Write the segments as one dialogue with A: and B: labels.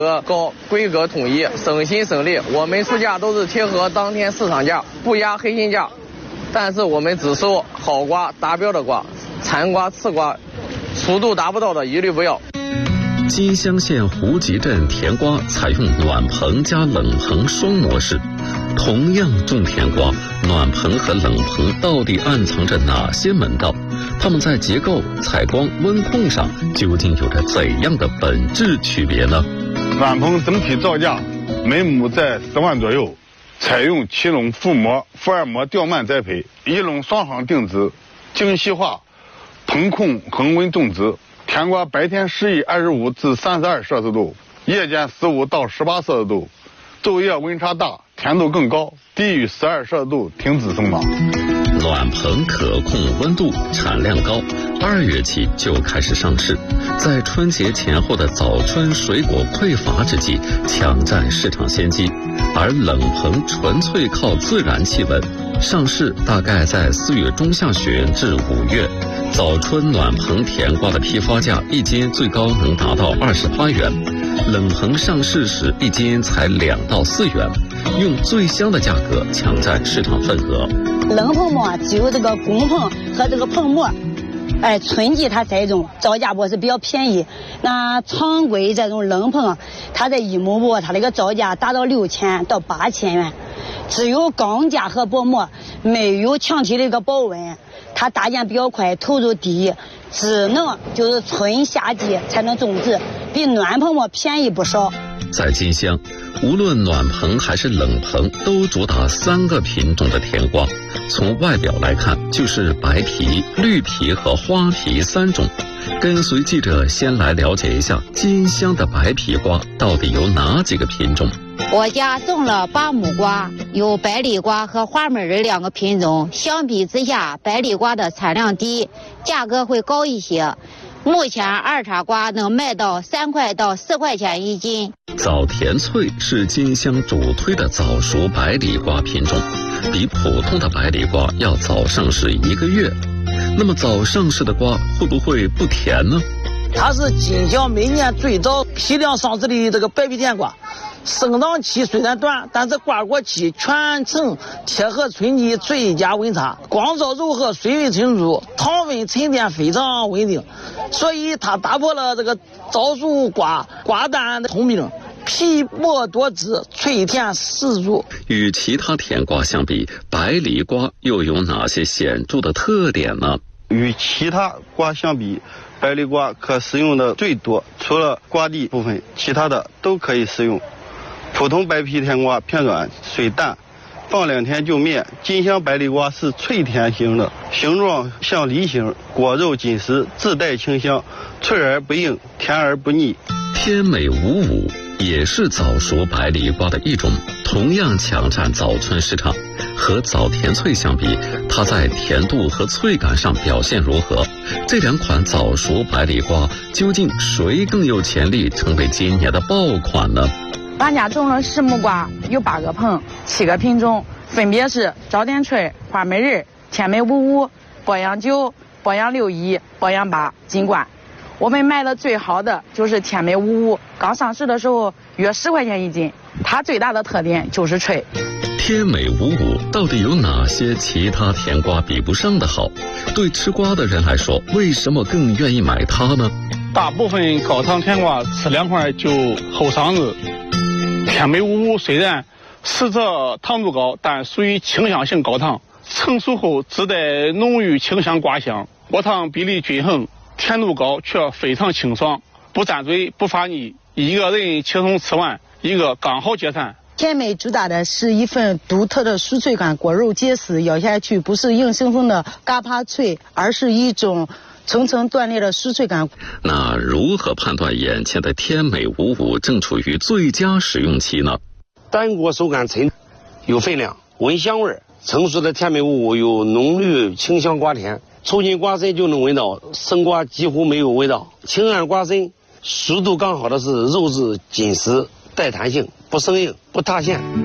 A: 高，规格统一，省心省力。我们出价都是贴合当天市场价，不压黑心价。但是我们只收好瓜、达标的瓜，残瓜、次瓜，熟度达不到的一律不要。
B: 金乡县胡集镇甜瓜采用暖棚加冷棚双模式，同样种甜瓜，暖棚和冷棚到底暗藏着哪些门道？它们在结构、采光、温控上究竟有着怎样的本质区别呢？
C: 暖棚整体造价每亩在10万左右，采用7垄覆膜、覆2膜吊蔓栽培，1垄双行定植，精细化棚控恒温种植。甜瓜白天适宜25至32摄氏度，夜间15到18摄氏度，昼夜温差大，甜度更高，低于12摄氏度停止生长。
B: 暖棚可控温度，产量高，2月起就开始上市，在春节前后的早春水果匮乏之际抢占市场先机。而冷棚纯粹靠自然气温，上市大概在4月中下旬至5月。早春暖棚甜瓜的批发价1斤最高能达到28元，冷棚上市时1斤才2到4元，用最香的价格抢占市场份额。
D: 冷棚膜只有这个工棚和这个棚膜，春季它栽种造价是比较便宜。那常规这种冷棚，它这1亩布它这个造价达到6000到8000元，只有钢架和薄膜，没有墙体的一个保温。它搭建比较快，投入低，只能就是春夏季才能种植，比暖棚膜便宜不少。
B: 在金乡，无论暖棚还是冷棚，都主打3个品种的甜瓜。从外表来看，就是白皮、绿皮和花皮3种。跟随记者先来了解一下金乡的白皮瓜到底有哪几个品种。
E: 我家种了8亩瓜，有百里瓜和花美人2个品种。相比之下，百里瓜的产量低，价格会高一些。目前2茬瓜能卖到3块到4块钱1斤。
B: 早甜脆是金乡主推的早熟百里瓜品种，比普通的百里瓜要早上市1个月。那么早上市的瓜会不会不甜呢？
F: 它是金乡每年最早批量上市的这个白皮甜瓜，生长期虽然短，但是瓜果期全程贴合春季最佳温差，光照柔和，水分充足，糖分沉淀非常稳定，所以它打破了这个早熟瓜蛋的通病，皮薄多汁，脆甜十足。
B: 与其他甜瓜相比，百里瓜又有哪些显著的特点呢？
G: 与其他瓜相比，百里瓜可食用的最多，除了瓜蒂部分，其他的都可以食用。普通白皮甜瓜偏软水淡，放2天就灭。金乡百里瓜是脆甜型的，形状像梨形，果肉紧实，自带清香，脆而不硬，甜而不腻。
B: 天美55也是早熟百里瓜的一种，同样抢占早春市场。和早甜脆相比，它在甜度和脆感上表现如何？这2款早熟百里瓜究竟谁更有潜力成为今年的爆款呢？
H: 俺家种了10亩瓜，有8个棚，7个品种，分别是早甜脆、花美人、天美55、鄱阳9、鄱阳61、鄱阳8、金冠。我们卖的最好的就是天美55，刚上市的时候约10块钱1斤，它最大的特点就是脆。
B: 天美55到底有哪些其他甜瓜比不上的好？对吃瓜的人来说，为什么更愿意买它呢？
C: 大部分高糖甜瓜吃2块就后嗓子。天美55虽然实则糖度高，但属于清香型高糖，成熟后自带浓郁清香瓜香，果糖比例均衡，甜度高却非常清爽，不沾嘴不发腻，一个人轻松吃完，一个刚好解馋。
D: 甜美主打的是一份独特的酥脆感，果肉结实，咬下去不是硬生生的嘎巴脆，而是一种层层断裂的酥脆感。
B: 那如何判断眼前的天美55正处于最佳使用期呢？
I: 单果手感沉，有分量，闻香味。成熟的天美55有浓郁清香瓜甜，抽进瓜身就能闻到，生瓜几乎没有味道。清暗瓜身，熟度刚好的是肉质紧实，带弹性，不生硬，不塌陷。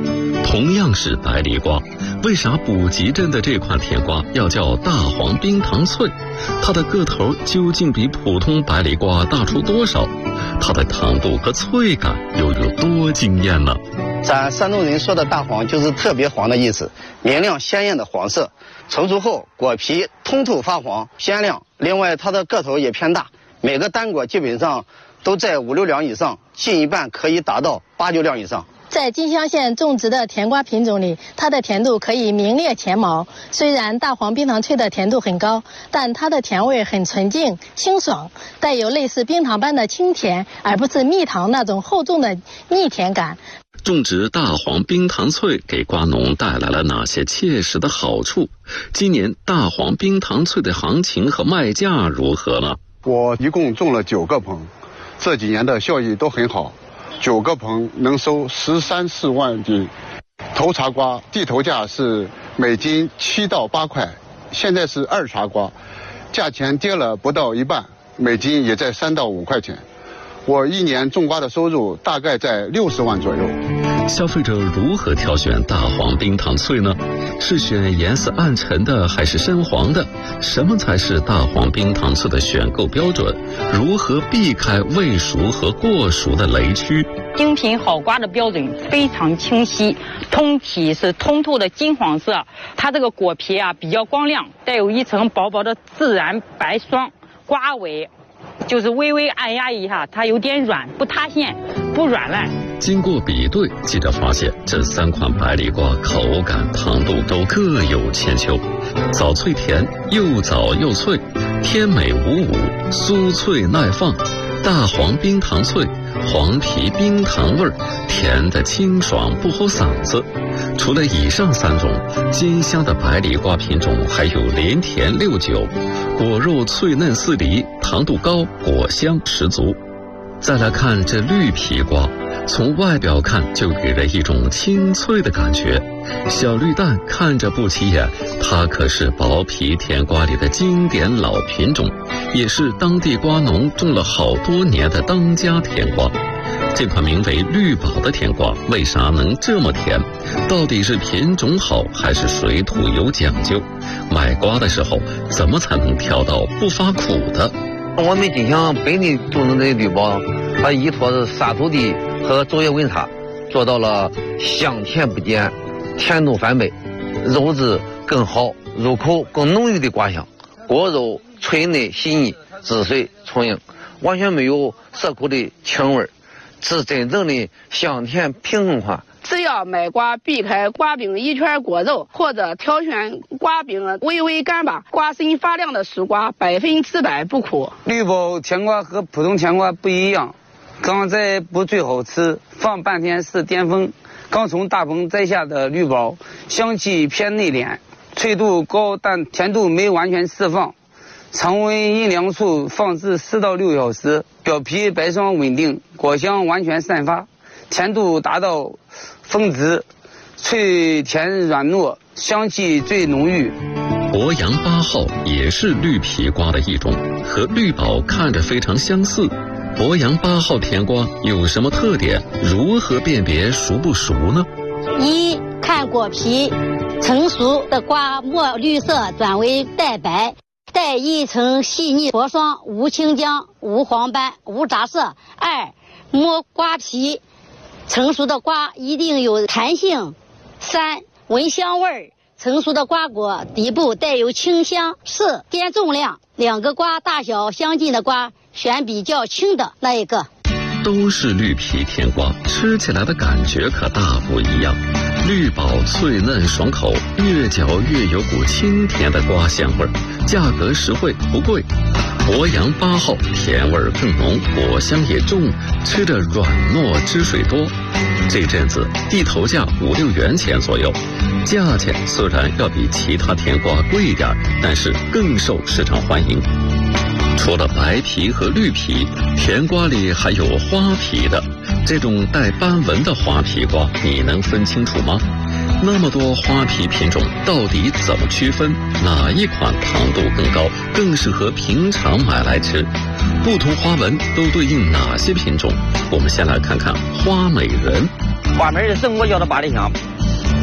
B: 同样是百里瓜，为啥补给镇的这款甜瓜要叫大黄冰糖脆？它的个头究竟比普通百里瓜大出多少？它的糖度和脆感又有多惊艳呢？
G: 咱山东人说的大黄就是特别黄的意思，明亮鲜艳的黄色，成熟后果皮通透发黄鲜亮，另外它的个头也偏大，每个单果基本上都在5、6两以上，近一半可以达到8、9两以上。
J: 在金乡县种植的甜瓜品种里，它的甜度可以名列前茅。虽然大黄冰糖脆的甜度很高，但它的甜味很纯净清爽，带有类似冰糖般的清甜，而不是蜜糖那种厚重的腻甜感。
B: 种植大黄冰糖脆给瓜农带来了哪些切实的好处？今年大黄冰糖脆的行情和卖价如何呢？
K: 我一共种了9个棚，这几年的效益都很好，9个棚能收13、14万斤。头茬瓜地头价是每斤7到8块，现在是二茬瓜，价钱跌了不到一半，每斤也在3到5块钱。我一年种瓜的收入大概在60万左右。
B: 消费者如何挑选大黄冰糖脆呢？是选颜色暗沉的还是深黄的？什么才是大黄冰糖脆的选购标准？如何避开未熟和过熟的雷区？
L: 精品好瓜的标准非常清晰，通体是通透的金黄色，它这个果皮比较光亮，带有一层薄薄的自然白霜，瓜尾就是微微按压一下，它有点软，不塌陷，不软烂。
B: 经过比对，记者发现这3款百里瓜口感、糖度都各有千秋，枣脆甜，又枣又脆，甜美无五，酥脆耐放。大黄冰糖脆，黄皮冰糖味儿，甜的清爽不齁嗓子。除了以上3种，金乡的百里瓜品种还有连甜69，果肉脆嫩似梨，糖度高，果香十足。再来看这绿皮瓜，从外表看就给人一种清脆的感觉，小绿蛋看着不起眼，它可是薄皮甜瓜里的经典老品种，也是当地瓜农种了好多年的当家甜瓜。这款名为绿宝的甜瓜为啥能这么甜？到底是品种好还是水土有讲究？买瓜的时候怎么才能挑到不发苦的？
A: 我们金乡本地种植的绿宝，它依托着沙土地和昼夜温差，做到了香甜不减，甜度翻倍，肉质更好，入口更浓郁的瓜香，果肉脆嫩细腻，汁水充盈，完全没有涩苦的青味，是真正的香甜平衡款。
M: 只要买瓜避开瓜柄一圈果肉，或者挑选瓜柄微微干巴、瓜身发亮的熟瓜，100%不苦。
N: 绿宝甜瓜和普通甜瓜不一样，刚摘不最好吃，放半天是巅峰。刚从大棚摘下的绿宝，香气偏内敛，脆度高，但甜度没完全释放。常温阴凉处放置4到6小时，表皮白霜稳定，果香完全散发，甜度达到峰值，脆甜软糯，香气最浓郁。
B: 博洋8号也是绿皮瓜的一种，和绿宝看着非常相似。博洋8号甜瓜有什么特点？如何辨别熟不熟呢？
J: 一看果皮，成熟的瓜墨绿色转为带白，带一层细腻薄霜，无青浆，无黄斑，无杂色。2摸瓜皮，成熟的瓜一定有弹性。3闻香味，成熟的瓜果底部带有清香。4掂重量，2个瓜大小相近的瓜选比较轻的那一个。
B: 都是绿皮甜瓜，吃起来的感觉可大不一样。绿宝脆嫩爽口，越嚼越有股清甜的瓜香味儿，价格实惠不贵。博洋8号甜味更浓，果香也重，吃着软糯汁水多。这阵子地头价5、6元钱左右，价钱虽然要比其他甜瓜贵一点，但是更受市场欢迎。除了白皮和绿皮，甜瓜里还有花皮的。这种带斑纹的花皮瓜，你能分清楚吗？那么多花皮品种，到底怎么区分？哪一款糖度更高，更适合平常买来吃？不同花纹都对应哪些品种？我们先来看看花美人。
O: 花美人是我叫的八里香，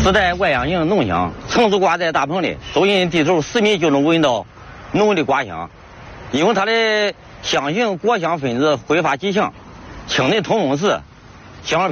O: 自带外氧性浓香。成熟瓜在大棚里走进地头10米就能闻到浓的瓜香，因为它的香型果香分子挥发极强，清的通风时，香味